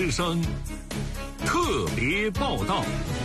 之声特别报道。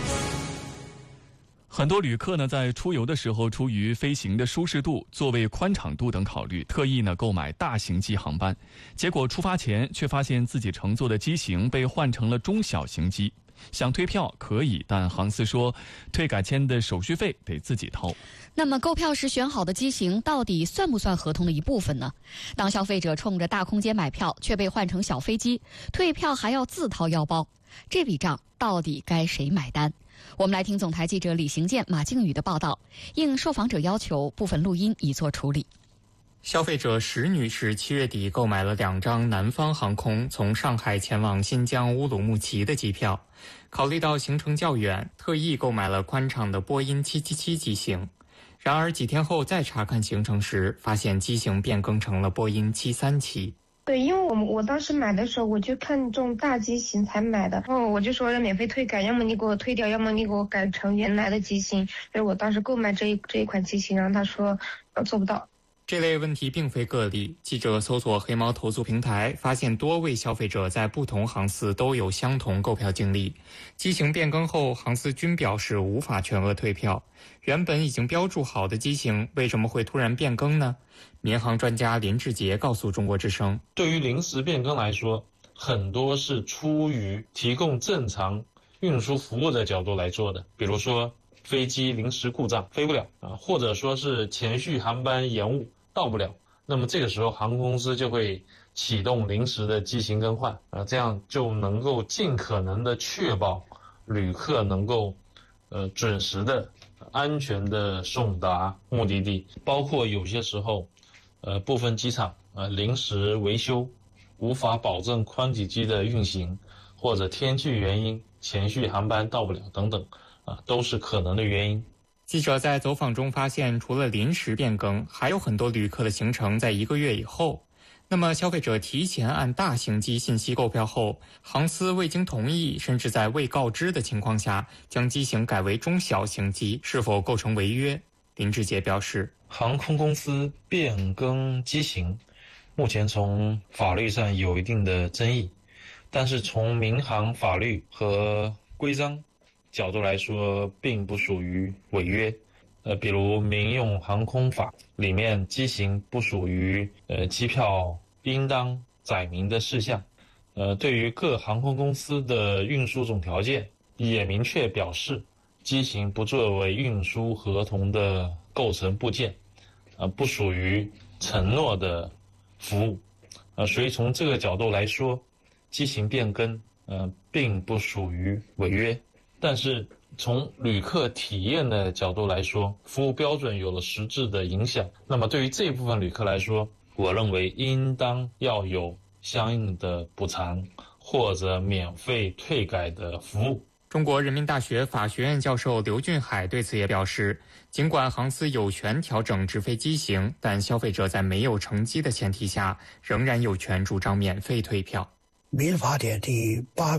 很多旅客呢，在出游的时候，出于飞行的舒适度、座位宽敞度等考虑，特意呢购买大型机航班，结果出发前却发现自己乘坐的机型被换成了中小型机。想退票可以，但航司说退改签的手续费得自己掏。 那么购票时选好的机型到底算不算合同的一部分呢？当消费者冲着大空间买票却被换成小飞机，退票还要自掏腰包，这笔账到底该谁买单？我们来听总台记者李行健、马靖宇的报道。应受访者要求，部分录音已作处理。 消费者石女士7月底购买了2张南方航空从上海前往新疆乌鲁木齐的机票，考虑到行程较远，特意购买了宽敞的波音777机型。然而几天后再查看行程时，发现机型变更成了波音737。 对，因为我当时买的时候，我就看中大机型才买的，然后我就说要免费退改，要么你给我退掉，要么你给我改成原来的机型。所以我当时购买这一款机型，然后他说做不到。 这类问题并非个例，记者搜索黑猫投诉平台，发现多位消费者在不同航司都有相同购票经历。机型变更后，航司均表示无法全额退票。原本已经标注好的机型，为什么会突然变更呢？民航专家林志杰告诉中国之声， 对于临时变更来说，很多是出于提供正常运输服务的角度来做的，比如说飞机临时故障飞不了或者说是前续航班延误到不了，那么这个时候航空公司就会启动临时的机型更换这样就能够尽可能的确保旅客能够准时的安全的送达目的地。包括有些时候部分机场临时维修无法保证宽体机的运行，或者天气原因前续航班到不了等等都是可能的原因。 记者在走访中发现，除了临时变更，还有很多旅客的行程在1个月以后。那么消费者提前按大型机信息购票后，航司未经同意，甚至在未告知的情况下将机型改为中小型机，是否构成违约？林志杰表示， 航空公司变更机型目前从法律上有一定的争议，但是从民航法律和规章角度来说并不属于违约。比如民用航空法里面机型不属于机票应当载明的事项。对于各航空公司的运输总条件也明确表示，机型不作为运输合同的构成部件，不属于承诺的服务。所以从这个角度来说，机型变更并不属于违约。但是从旅客体验的角度来说，服务标准有了实质的影响。那么对于这部分旅客来说，我认为应当要有相应的补偿或者免费退改的服务。 中国人民大学法学院教授刘俊海对此也表示，尽管航司有权调整直飞机型，但消费者在没有乘机的前提下，仍然有权主张免费退票。 民法典第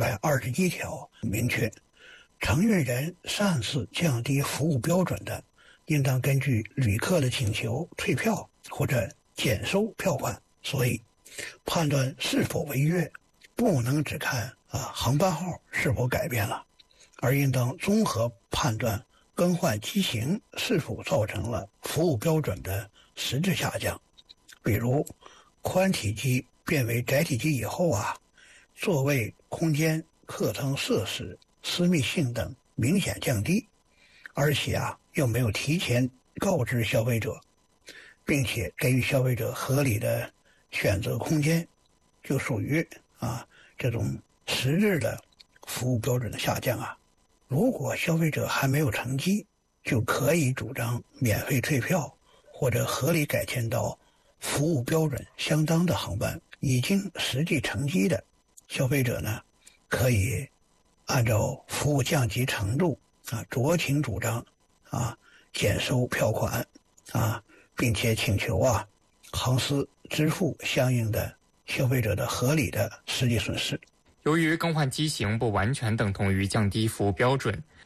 821条明确，承运人擅自降低服务标准的，应当根据旅客的请求退票或者减收票款。所以判断是否违约，不能只看航班号是否改变了，而应当综合判断更换机型是否造成了服务标准的实质下降。比如宽体机变为窄体机以后座位空间、客舱设施、私密性等明显降低，而且又没有提前告知消费者，并且给予消费者合理的选择空间，就属于这种实质的服务标准的下降如果消费者还没有乘机，就可以主张免费退票或者合理改签到服务标准相当的航班。已经实际乘机的消费者呢，可以按照服务降级程度酌情主张减收票款并且请求航司支付相应的消费者的合理的实际损失。 由于更换机型不完全等同于降低服务标准，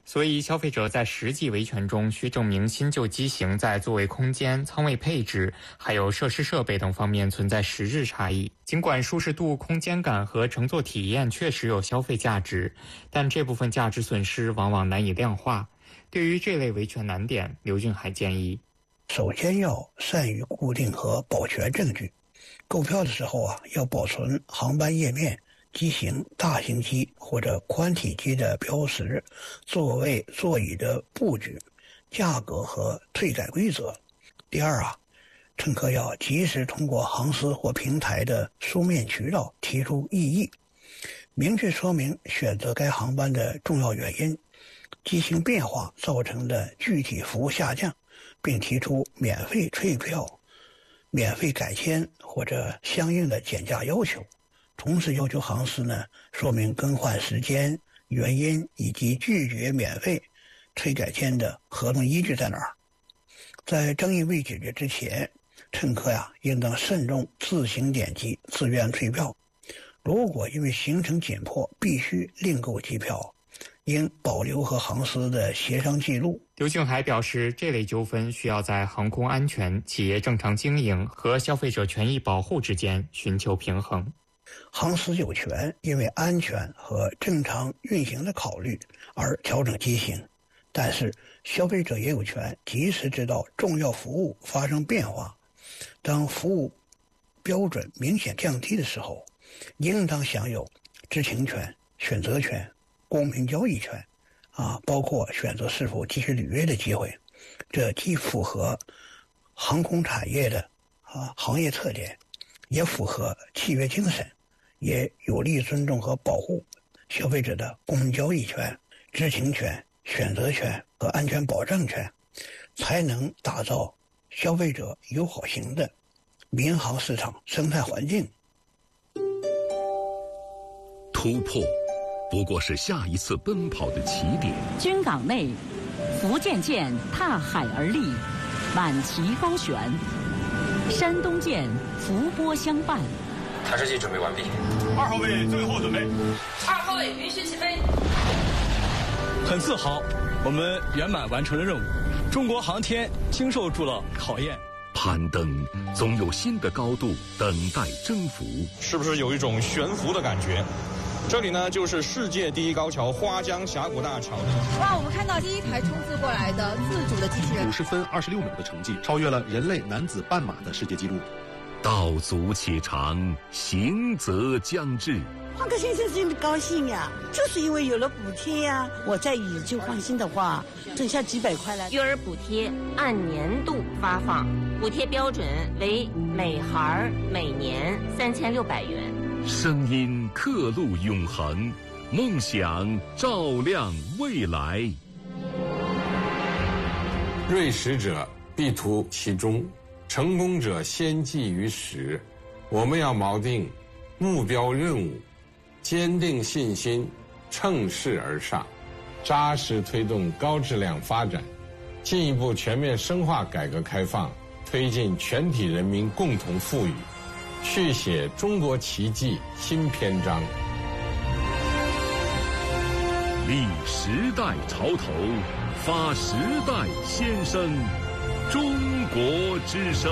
所以消费者在实际维权中需证明新旧机型在座位空间、舱位配置，还有设施设备等方面存在实质差异。尽管舒适度、空间感和乘坐体验确实有消费价值，但这部分价值损失往往难以量化。对于这类维权难点，刘俊海建议， 首先要善于固定和保全证据。购票的时候要保存航班页面、机型、大型机或者宽体机的标识、座位、座椅的布局、价格和退改规则。第二乘客要及时通过航司或平台的书面渠道提出异议，明确说明选择该航班的重要原因、机型变化造成的具体服务下降，并提出免费退票、免费改签或者相应的减价要求。同时要求航司说明更换时间、原因以及拒绝免费退改签的合同依据在哪儿。在争议未解决之前，乘客应当慎重自行点击自愿退票。如果因为行程紧迫必须另购机票，应保留和航司的协商记录。 刘俊海表示，这类纠纷需要在航空安全、企业正常经营和消费者权益保护之间寻求平衡。 航司有权因为安全和正常运行的考虑而调整机型，但是消费者也有权及时知道重要服务发生变化。当服务标准明显降低的时候，应当享有知情权、选择权、公平交易权包括选择是否继续履约的机会。这既符合航空产业的行业特点，也符合契约精神，也有利尊重和保护消费者的公平交易权、知情权、选择权和安全保障权，才能打造消费者友好型的民航市场生态环境。 突破不过是下一次奔跑的起点。 军港内，福建舰踏海而立，满旗高悬；山东舰浮波相伴。 探视器准备完毕。 2号位最后准备。 2号位允许起飞。 很自豪，我们圆满完成了任务。中国航天经受住了考验。 攀登总有新的高度等待征服。 是不是有一种悬浮的感觉？这里呢，就是世界第一高桥花江峡谷大桥。 哇，我们看到第一台冲刺过来的自主的机器人， 50分26秒的成绩，超越了人类男子半马的世界纪录。 道阻且长，行则将至。 换个先生真的高兴呀，就是因为有了补贴呀。我再以旧换新的话，挣下几百块来。 育儿补贴按年度发放，补贴标准为每孩每年3600元。 声音刻录永恒，梦想照亮未来。 锐识者必图其中，成功者先记于始。我们要锚定目标任务，坚定信心，乘势而上，扎实推动高质量发展，进一步全面深化改革开放，推进全体人民共同富裕，续写中国奇迹新篇章。 立时代潮头，发时代先声，中国之声。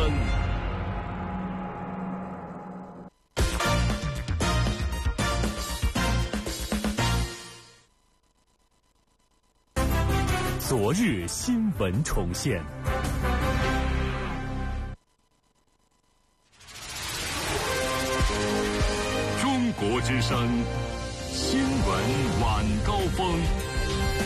昨日新闻重现。 中国之声新闻晚高峰。